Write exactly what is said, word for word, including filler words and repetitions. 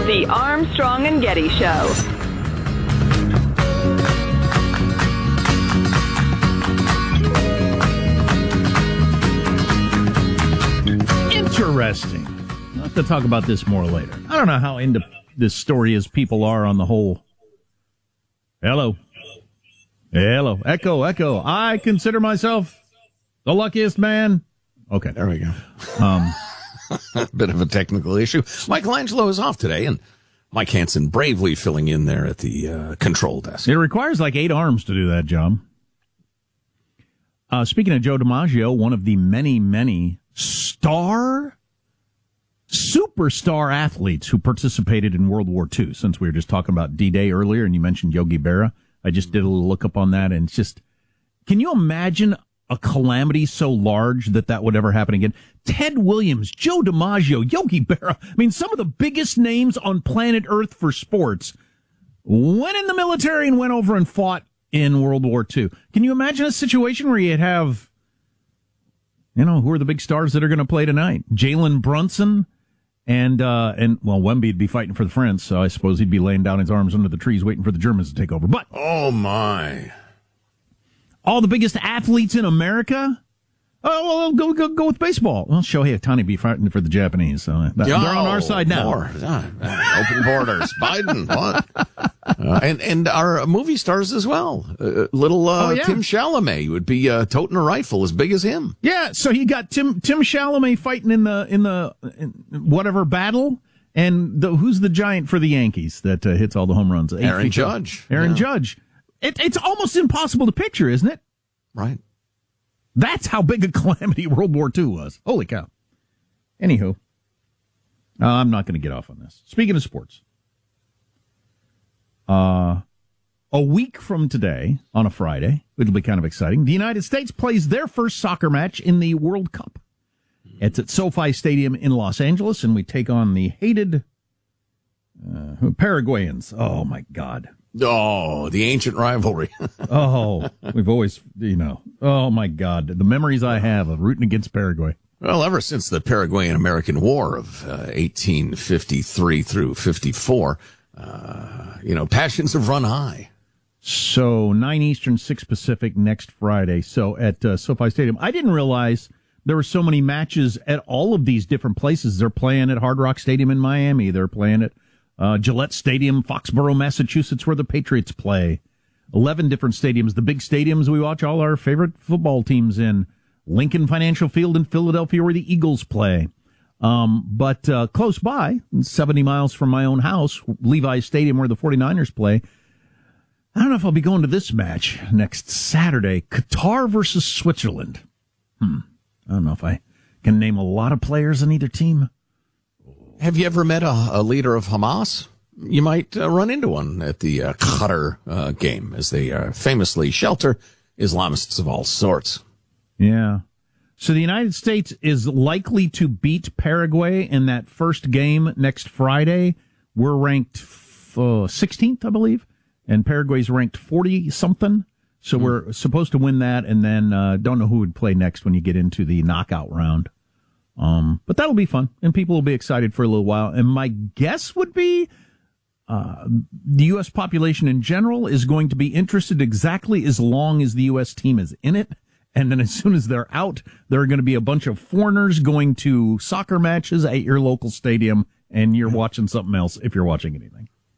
The Armstrong and Getty Show. Interesting. I'll have to talk about this more later. I don't know how into this story as people are on the whole. Hello. Hello. Echo, echo. I consider myself the luckiest man. Okay. There we go. Um, A bit of a technical issue. Michelangelo is off today, and Mike Hansen bravely filling in there at the uh, control desk. It requires like eight arms to do that, John. Uh, speaking of Joe DiMaggio, one of the many, many star, superstar athletes who participated in World War Two, since we were just talking about D-Day earlier, and you mentioned Yogi Berra. I just did a little look up on that, and it's just, can you imagine a calamity so large that that would ever happen again? Ted Williams, Joe DiMaggio, Yogi Berra. I mean, some of the biggest names on planet Earth for sports went in the military and went over and fought in World War Two. Can you imagine a situation where you'd have, you know, who are the big stars that are going to play tonight? Jalen Brunson and, uh, and, well, Wemby'd be fighting for the French, so I suppose he'd be laying down his arms under the trees waiting for the Germans to take over. But, oh, my. All the biggest athletes in America? Oh, well, go go go with baseball. Well, Shohei Ohtani be fighting for the Japanese, so that, Yo, they're on our side now. More. Uh, open borders. Biden, what? Uh, and and our movie stars as well. Uh, little uh, oh, yeah. Tim Chalamet would be uh, toting a rifle as big as him. Yeah, so you got Tim Tim Chalamet fighting in the in the in whatever battle, and the, who's the giant for the Yankees that uh, hits all the home runs? Aaron Judge. Aaron yeah. Judge. It, it's almost impossible to picture, isn't it? Right. That's how big a calamity World War Two was. Holy cow. Anywho, uh, I'm not going to get off on this. Speaking of sports, uh, a week from today, on a Friday, it'll be kind of exciting, the United States plays their first soccer match in the World Cup. It's at SoFi Stadium in Los Angeles, and we take on the hated uh, Paraguayans. Oh, my God. Oh, the ancient rivalry. Oh, we've always, you know, oh my God, the memories I have of rooting against Paraguay. Well, ever since the Paraguayan-American War of uh, eighteen fifty-three through fifty-four, uh, you know, passions have run high. So nine Eastern, six Pacific next Friday. So at uh, SoFi Stadium, I didn't realize there were so many matches at all of these different places. They're playing at Hard Rock Stadium in Miami. They're playing at Uh, Gillette Stadium, Foxborough, Massachusetts, where the Patriots play. Eleven different stadiums. The big stadiums we watch all our favorite football teams in. Lincoln Financial Field in Philadelphia, where the Eagles play. Um, but uh, close by, seventy miles from my own house, Levi's Stadium, where the 49ers play. I don't know if I'll be going to this match next Saturday. Qatar versus Switzerland. Hmm. I don't know if I can name a lot of players on either team. Have you ever met a, a leader of Hamas? You might uh, run into one at the uh, Qatar uh, game, as they uh, famously shelter Islamists of all sorts. Yeah. So the United States is likely to beat Paraguay in that first game next Friday. We're ranked uh, sixteenth, I believe, and Paraguay's ranked forty-something. So mm. we're supposed to win that, and then uh, don't know who would play next when you get into the knockout round. Um, but that'll be fun, and people will be excited for a little while. And my guess would be uh, the U S population in general is going to be interested exactly as long as the U S team is in it. And then as soon as they're out, there are going to be a bunch of foreigners going to soccer matches at your local stadium, and you're watching something else if you're watching anything.